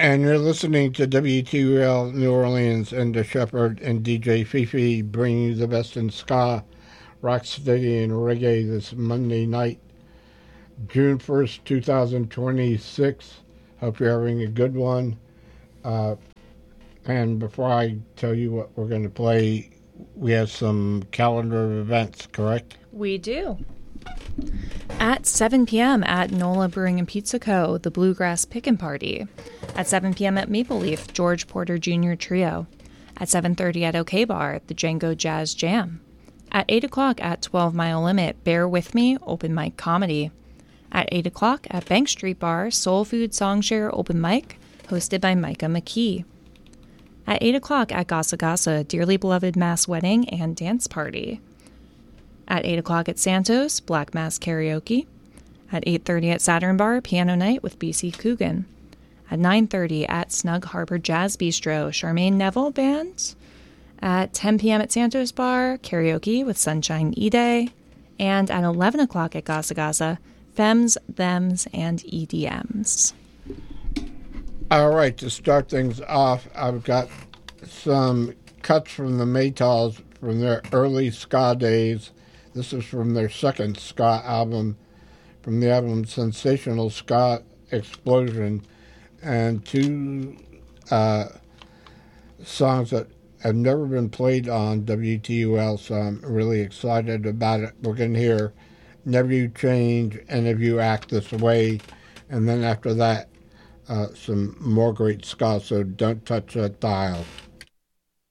And you're listening to WTUL New Orleans and the Shepherd and DJ Fifi bringing you the best in ska, rocksteady, and reggae this Monday night, June 1st, 2026. Hope you're having a good one. And before I tell you what we're going to play, we have some calendar of events, correct? We do. At 7 p.m. at NOLA Brewing and Pizza Co., the Bluegrass Pickin' Party. At 7 p.m. at Maple Leaf, George Porter Jr. Trio. At 7:30 at OK Bar, the Django Jazz Jam. At 8 o'clock at 12 Mile Limit, Bear With Me, Open Mic Comedy. At 8 o'clock at Bank Street Bar, Soul Food Songshare Open Mic, hosted by Micah McKee. At 8 o'clock at Gasa Gasa, Dearly Beloved Mass Wedding and Dance Party. At 8 o'clock at Santos, Black Mass Karaoke. At 8:30 at Saturn Bar, Piano Night with BC Coogan. At 9:30 at Snug Harbor Jazz Bistro, Charmaine Neville Band. At 10 p.m. at Santos Bar, Karaoke with Sunshine E-Day. And at 11 o'clock at Gasa Gasa, Femmes, Thems, and EDMs. All right, to start things off, I've got some cuts from the Maytals from their early ska days. This is from their second ska album, from the album Sensational Ska Explosion, and two songs that have never been played on WTUL, so I'm really excited about it. We're going to hear Never You Change, Any of You Act This Way, and then after that, some more great ska, so don't touch that dial.